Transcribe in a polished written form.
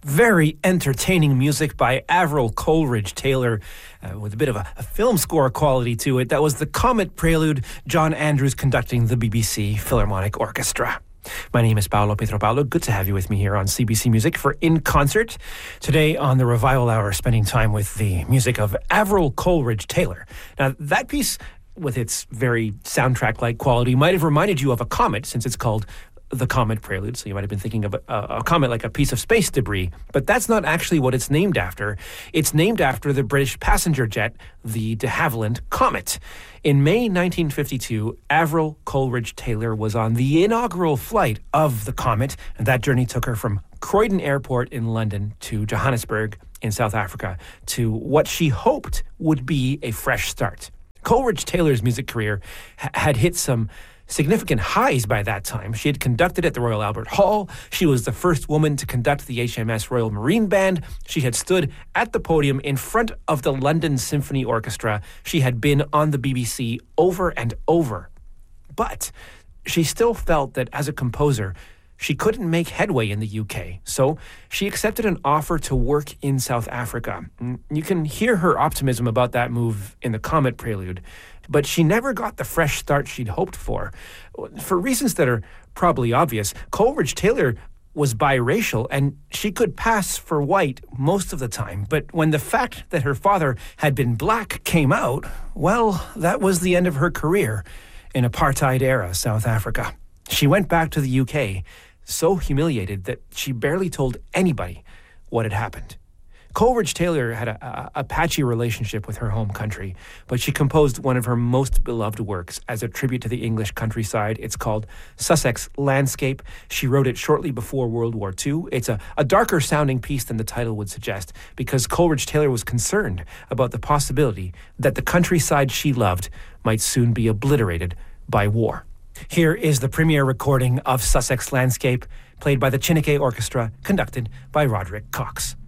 Very entertaining music by Avril Coleridge Taylor with a bit of a film score quality to it. That was the Comet Prelude, John Andrews conducting the BBC Philharmonic Orchestra. My name is Paolo Pietropaulo. Good to have you with me here on CBC Music for In Concert. Today on the Revival Hour, spending time with the music of Avril Coleridge Taylor. Now, that piece, with its very soundtrack-like quality, might have reminded you of a comet, since it's called the Comet Prelude, so you might have been thinking of a comet like a piece of space debris, but that's not actually what it's named after. It's named after the British passenger jet, the de Havilland Comet. In May 1952, Avril Coleridge Taylor was on the inaugural flight of the Comet, and that journey took her from Croydon Airport in London to Johannesburg in South Africa to what she hoped would be a fresh start. Coleridge Taylor's music career had hit some significant highs by that time. She had conducted at the Royal Albert Hall. She was the first woman to conduct the HMS Royal Marine Band. She had stood at the podium in front of the London Symphony Orchestra. She had been on the BBC over and over. But she still felt that as a composer, she couldn't make headway in the UK, so she accepted an offer to work in South Africa. You can hear her optimism about that move in the Comet Prelude, but she never got the fresh start she'd hoped for. For reasons that are probably obvious, Coleridge Taylor was biracial, and she could pass for white most of the time. But when the fact that her father had been black came out, well, that was the end of her career in apartheid-era South Africa. She went back to the UK, so humiliated that she barely told anybody what had happened. Coleridge Taylor had a patchy relationship with her home country, but she composed one of her most beloved works as a tribute to the English countryside. It's called Sussex Landscape. She wrote it shortly before World War II. It's a darker sounding piece than the title would suggest, because Coleridge Taylor was concerned about the possibility that the countryside she loved might soon be obliterated by war. Here is the premiere recording of Sussex Landscape, played by the Chineke Orchestra, conducted by Roderick Cox.